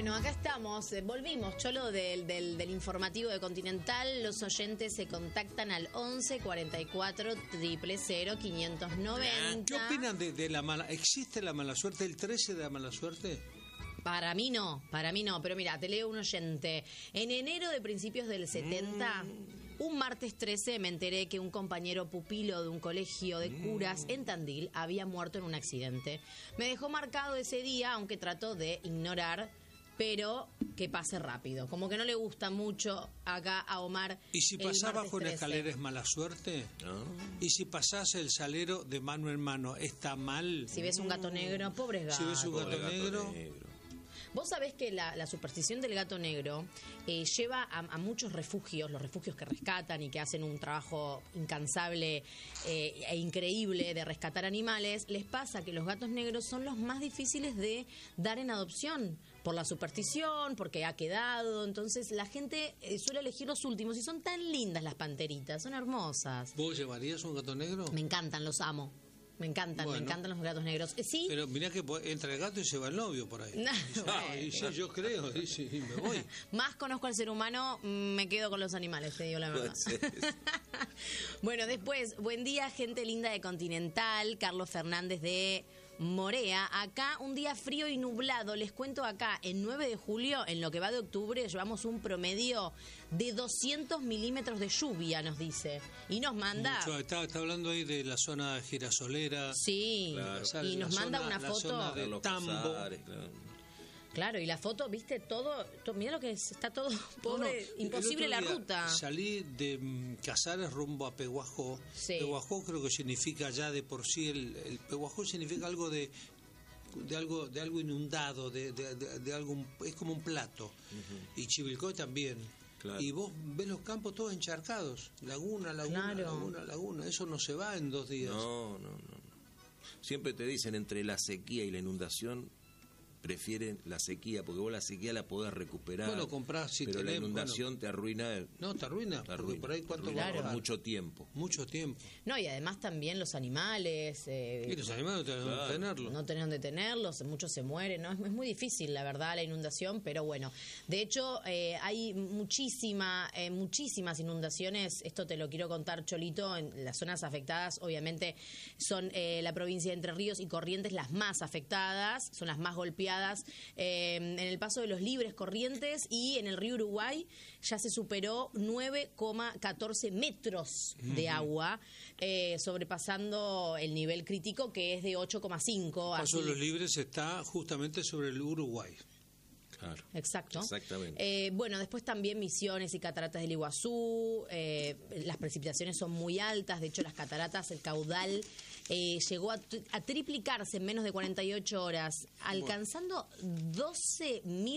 Bueno, acá estamos, volvimos, Cholo, del informativo de Continental. Los oyentes se contactan al 11 44 000 590. ¿Qué opinan de la mala? ¿Existe la mala suerte, el 13 de la mala suerte? Para mí no, pero mira, te leo un oyente. En enero de principios del 70, un martes 13 me enteré que un compañero pupilo de un colegio de curas en Tandil había muerto en un accidente. Me dejó marcado ese día, aunque trato de ignorar, pero que pase rápido. Como que no le gusta mucho acá a Omar. ¿Y si pasás bajo una escalera es mala suerte? No. ¿Y si pasás el salero de mano en mano está mal? Si ves un gato negro, pobre gato. Si ves un gato negro. Vos sabés que la superstición del gato negro lleva a muchos refugios, los refugios que rescatan y que hacen un trabajo incansable e increíble de rescatar animales. Les pasa que los gatos negros son los más difíciles de dar en adopción por la superstición, porque ha quedado. Entonces la gente suele elegir los últimos y son tan lindas las panteritas, son hermosas. ¿Vos llevarías un gato negro? Me encantan, los amo. Me encantan los gatos negros. Sí. Pero mirá que entra el gato y se va el novio por ahí. Y sí, yo creo, y me voy. Más conozco al ser humano, me quedo con los animales, te digo la verdad. Bueno, después, buen día, gente linda de Continental, Carlos Fernández de Morea. Acá un día frío y nublado. Les cuento acá, el 9 de julio, en lo que va de octubre, llevamos un promedio de 200 milímetros de lluvia, nos dice. Y nos manda... Mucho, está hablando ahí de la zona girasolera. Sí, claro. Y nos manda una foto... La zona de Tambo. Claro, y la foto, viste, todo mira lo que es, está todo pobre, imposible la ruta. Salí de Casares rumbo a Pehuajó. Sí. Pehuajó creo que significa ya de por sí, el Pehuajó significa algo de algo inundado, de algo, es como un plato. Y Chivilcoy también. Claro. Y vos ves los campos todos encharcados, laguna, eso no se va en 2 días. No. Siempre te dicen, entre la sequía y la inundación, prefieren la sequía, porque vos la sequía la podés recuperar. Bueno, comprás, si pero la inundación te arruina. No, te arruina. Porque por ahí cuánto va a por mucho tiempo. Mucho tiempo. No, y además también los animales. Y los animales no tenés dónde tenerlos. No tenés dónde tenerlos, muchos se mueren, ¿no? Es muy difícil, la verdad, la inundación, pero bueno. De hecho, hay muchísimas inundaciones. Esto te lo quiero contar, Cholito. En las zonas afectadas, obviamente, son la provincia de Entre Ríos y Corrientes las más afectadas, son las más golpeadas. En el paso de los Libres, Corrientes, y en el río Uruguay ya se superó 9,14 metros de agua, sobrepasando el nivel crítico, que es de 8,5. El paso de los Libres está justamente sobre el Uruguay. Claro. Exacto. Exactamente. Bueno, después también Misiones y Cataratas del Iguazú. Las precipitaciones son muy altas. De hecho, las cataratas, el caudal llegó a triplicarse en menos de 48 horas, alcanzando 12.000